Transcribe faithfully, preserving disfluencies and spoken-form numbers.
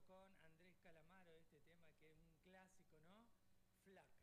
con Andrés Calamaro, este tema que es un clásico, ¿no? Flaca.